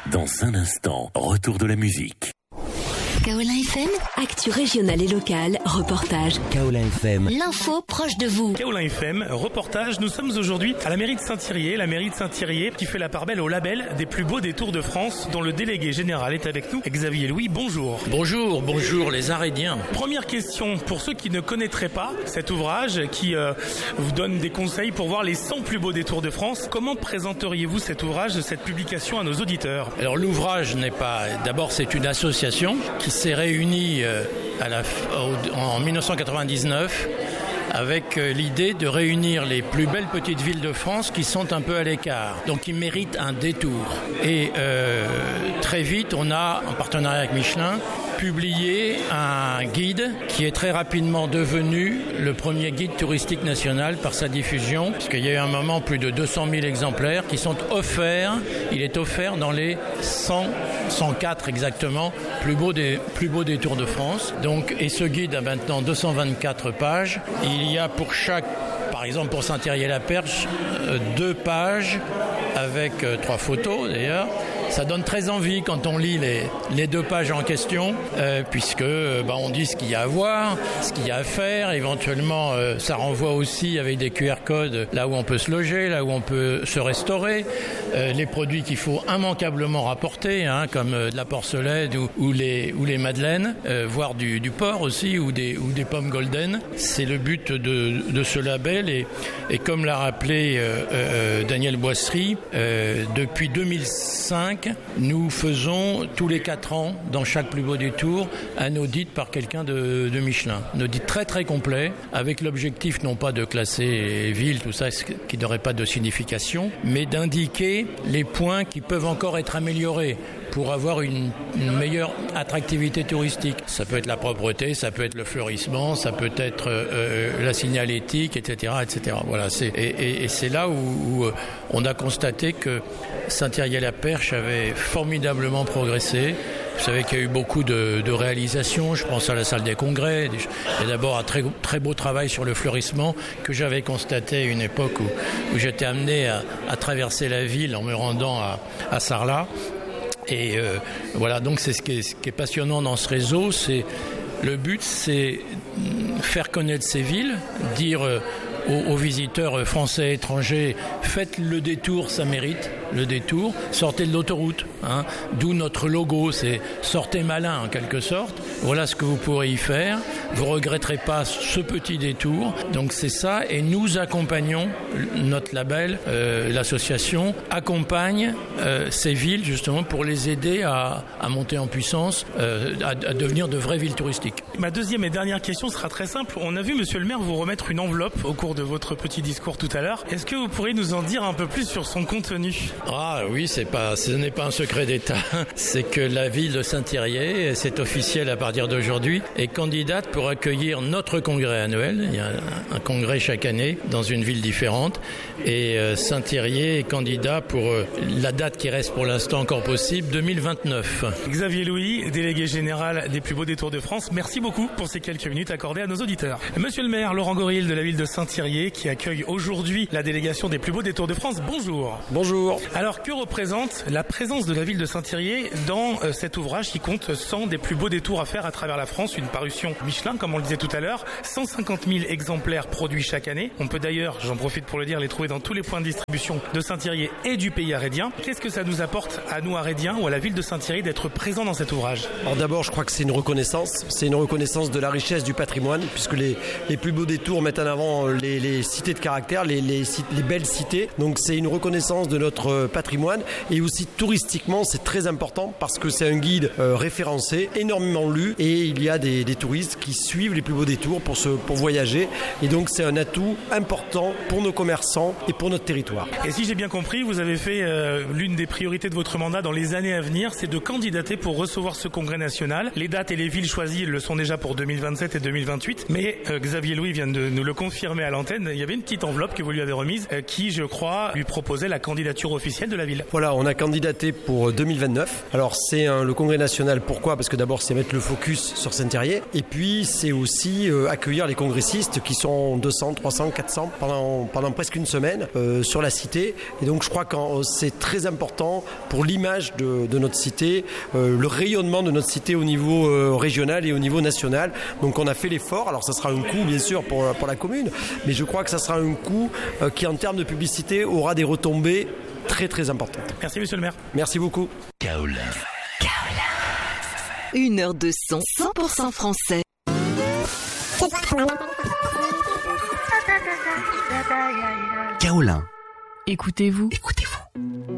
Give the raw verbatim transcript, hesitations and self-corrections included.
Dans un instant, retour de la musique. Kaolin F M, actu régionale et locale, reportage. Kaolin F M, l'info proche de vous. Kaolin F M, reportage. Nous sommes aujourd'hui à la mairie de Saint-Thirier, la mairie de Saint-Thirier qui fait la part belle au label des plus beaux détours de France, dont le délégué général est avec nous, Xavier Louis. Bonjour. Bonjour, bonjour les Arédiens. Première question, pour ceux qui ne connaîtraient pas cet ouvrage qui euh, vous donne des conseils pour voir les cent plus beaux détours de France, comment présenteriez-vous cet ouvrage, cette publication à nos auditeurs? Alors l'ouvrage n'est pas... D'abord c'est une association qui s'est réunie à la, en dix-neuf cent quatre-vingt-dix-neuf avec l'idée de réunir les plus belles petites villes de France qui sont un peu à l'écart, donc qui méritent un détour. Et euh, très vite, on a, en partenariat avec Michelin, publié un guide qui est très rapidement devenu le premier guide touristique national par sa diffusion, parce qu'il y a eu un moment plus de deux cent mille exemplaires qui sont offerts. Il est offert dans les cent, cent quatre exactement plus beaux des plus beaux détours de France. Donc, et ce guide a maintenant deux cent vingt-quatre pages. Il y a pour chaque, par exemple pour Saint-Thirier-la-Perche, deux pages avec euh, trois photos d'ailleurs. Ça donne très envie quand on lit les, les deux pages en question, euh, puisque bah, on dit ce qu'il y a à voir, ce qu'il y a à faire. Éventuellement, euh, ça renvoie aussi avec des Q R codes là où on peut se loger, là où on peut se restaurer, euh, les produits qu'il faut immanquablement rapporter, hein, comme euh, de la porcelaine ou, ou, les, ou les madeleines, euh, voire du, du porc aussi, ou des, ou des pommes golden. C'est le but de, de ce label. Et, et comme l'a rappelé euh, euh, Daniel Boisserie, euh, depuis deux mille cinq, nous faisons tous les quatre ans, dans chaque plus beau détour, un audit par quelqu'un de, de Michelin. Un audit très très complet, avec l'objectif non pas de classer les villes, tout ça, qui n'aurait pas de signification, mais d'indiquer les points qui peuvent encore être améliorés pour avoir une, une meilleure attractivité touristique. Ça peut être la propreté, ça peut être le fleurissement, ça peut être euh, la signalétique, et cetera, et cetera. Voilà, c'est, et, et, et c'est là où, où on a constaté que Saint-Thirier-la-Perche avait formidablement progressé. Vous savez qu'il y a eu beaucoup de, de réalisations. Je pense à la salle des congrès. Et d'abord un très, très beau travail sur le fleurissement que j'avais constaté à une époque où, où j'étais amené à, à traverser la ville en me rendant à, à Sarlat. Et euh, voilà, donc c'est ce qui est, ce qui est passionnant dans ce réseau. C'est, le but, c'est faire connaître ces villes, dire euh, aux, aux visiteurs français et étrangers, faites le détour, ça mérite le détour, sortez de l'autoroute, hein, d'où notre logo, c'est sortez malin en quelque sorte, voilà ce que vous pourrez y faire, vous regretterez pas ce petit détour, donc c'est ça, et nous accompagnons, notre label, euh, l'association accompagne euh, ces villes justement pour les aider à, à monter en puissance, euh, à, à devenir de vraies villes touristiques. Ma deuxième et dernière question sera très simple, on a vu monsieur le maire vous remettre une enveloppe au cours de votre petit discours tout à l'heure, est-ce que vous pourriez nous en dire un peu plus sur son contenu? Ah oui, c'est pas, ce n'est pas un secret d'État. C'est que la ville de Saint-Thirier, c'est officiel à partir d'aujourd'hui, est candidate pour accueillir notre congrès annuel. Il y a un congrès chaque année dans une ville différente. Et Saint-Thirier est candidat pour la date qui reste pour l'instant encore possible, deux mille vingt-neuf. Xavier Louis, délégué général des plus beaux détours de France, merci beaucoup pour ces quelques minutes accordées à nos auditeurs. Monsieur le maire, Laurent Goril de la ville de Saint-Thirier, qui accueille aujourd'hui la délégation des plus beaux détours de France, bonjour. Bonjour. Alors, que représente la présence de la ville de Saint-Thirier dans euh, cet ouvrage qui compte cent des plus beaux détours à faire à travers la France, une parution Michelin, comme on le disait tout à l'heure, cent cinquante mille exemplaires produits chaque année. On peut d'ailleurs, j'en profite pour le dire, les trouver dans tous les points de distribution de Saint-Thirier et du pays arédien. Qu'est-ce que ça nous apporte à nous arédiens ou à la ville de Saint-Thirier d'être présents dans cet ouvrage? Alors d'abord, je crois que c'est une reconnaissance. C'est une reconnaissance de la richesse du patrimoine, puisque les, les plus beaux détours mettent en avant les, les cités de caractère, les, les, les belles cités. Donc c'est une reconnaissance de notre patrimoine. Et aussi touristiquement, c'est très important parce que c'est un guide euh, référencé, énormément lu, et il y a des, des touristes qui suivent les plus beaux détours pour, se, pour voyager. Et donc c'est un atout important pour nos commerçants et pour notre territoire. Et si j'ai bien compris, vous avez fait euh, l'une des priorités de votre mandat dans les années à venir, c'est de candidater pour recevoir ce congrès national. Les dates et les villes choisies le sont déjà pour deux mille vingt-sept et deux mille vingt-huit, mais euh, Xavier Louis vient de nous le confirmer à l'antenne. l'antenne, il y avait une petite enveloppe que vous lui avez remise euh, qui, je crois, lui proposait la candidature officielle de la ville. Voilà, on a candidaté pour deux mille vingt-neuf. Alors c'est un, le congrès national, pourquoi ? Parce que d'abord c'est mettre le focus sur Saint-Thérier et puis c'est aussi euh, accueillir les congressistes qui sont deux cents, trois cents, quatre cents pendant, pendant presque une semaine euh, sur la cité. Et donc je crois que c'est très important pour l'image de, de notre cité, euh, le rayonnement de notre cité au niveau euh, régional et au niveau national. Donc on a fait l'effort. Alors ça sera un coût bien sûr pour, pour la commune, mais je crois que ça sera un coût euh, qui en termes de publicité aura des retombées très très importantes. Merci monsieur le maire. Merci beaucoup. Kaolin. Une heure de son cent pour cent français. Kaolin. Écoutez-vous. Écoutez-vous.